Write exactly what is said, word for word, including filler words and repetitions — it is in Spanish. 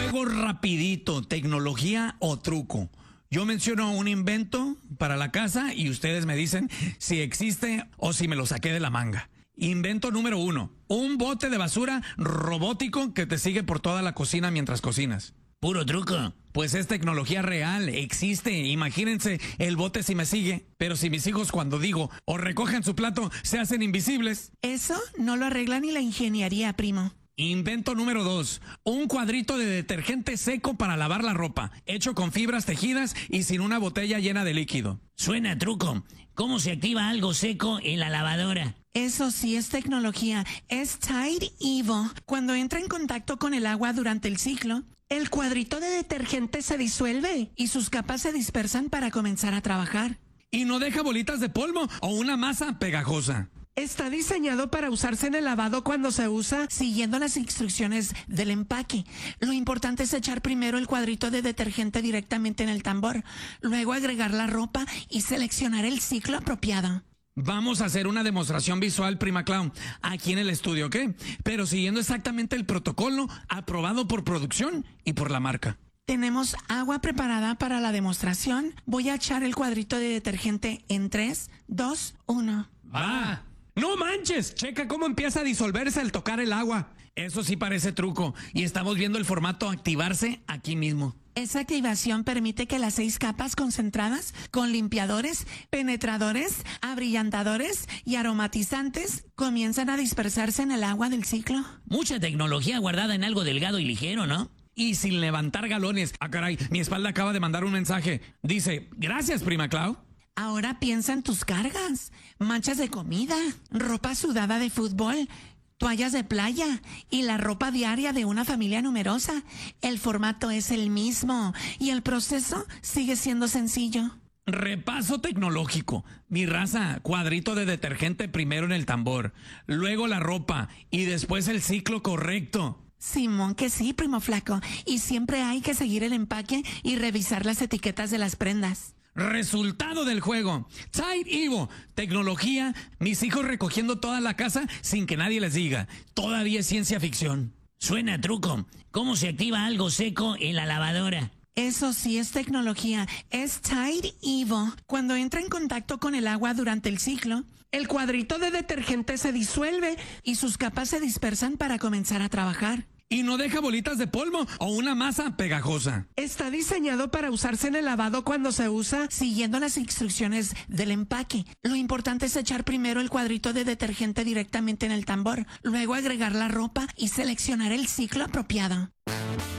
Juego rapidito, tecnología o truco. Yo menciono un invento para la casa y ustedes me dicen si existe o si me lo saqué de la manga. Invento número uno, un bote de basura robótico que te sigue por toda la cocina mientras cocinas. Puro truco. Pues es tecnología real, existe. Imagínense el bote si me sigue. Pero si mis hijos cuando digo o recogen su plato se hacen invisibles. Eso no lo arregla ni la ingeniería, primo. Invento número dos, un cuadrito de detergente seco para lavar la ropa, hecho con fibras tejidas y sin una botella llena de líquido. Suena a truco. ¿Cómo se activa algo seco en la lavadora? Eso sí es tecnología. Es Tide Evo. Cuando entra en contacto con el agua durante el ciclo, el cuadrito de detergente se disuelve y sus capas se dispersan para comenzar a trabajar. Y no deja bolitas de polvo o una masa pegajosa. Está diseñado para usarse en el lavado cuando se usa siguiendo las instrucciones del empaque. Lo importante es echar primero el cuadrito de detergente directamente en el tambor, luego agregar la ropa y seleccionar el ciclo apropiado. Vamos a hacer una demostración visual, prima Clau, aquí en el estudio, ¿ok? Pero siguiendo exactamente el protocolo aprobado por producción y por la marca. Tenemos agua preparada para la demostración. Voy a echar el cuadrito de detergente en tres, dos, uno. ¡Va! ¡No manches! Checa cómo empieza a disolverse al tocar el agua. Eso sí parece truco y estamos viendo el formato activarse aquí mismo. Esa activación permite que las seis capas concentradas con limpiadores, penetradores, abrillantadores y aromatizantes comiencen a dispersarse en el agua del ciclo. Mucha tecnología guardada en algo delgado y ligero, ¿no? Y sin levantar galones. Ah, caray, mi espalda acaba de mandar un mensaje. Dice, gracias, prima Clau. Ahora piensa en tus cargas, manchas de comida, ropa sudada de fútbol, toallas de playa y la ropa diaria de una familia numerosa. El formato es el mismo y el proceso sigue siendo sencillo. Repaso tecnológico. Mi raza, cuadrito de detergente primero en el tambor, luego la ropa y después el ciclo correcto. Simón que sí, primo flaco. Y siempre hay que seguir el empaque y revisar las etiquetas de las prendas. Resultado del juego. Tide Evo. Tecnología. Mis hijos recogiendo toda la casa sin que nadie les diga. Todavía es ciencia ficción. Suena a truco. ¿Cómo se activa algo seco en la lavadora? Eso sí es tecnología. Es Tide Evo. Cuando entra en contacto con el agua durante el ciclo, el cuadrito de detergente se disuelve y sus capas se dispersan para comenzar a trabajar. Y no deja bolitas de polvo o una masa pegajosa. Está diseñado para usarse en el lavado cuando se usa siguiendo las instrucciones del empaque. Lo importante es echar primero el cuadrito de detergente directamente en el tambor, luego agregar la ropa y seleccionar el ciclo apropiado.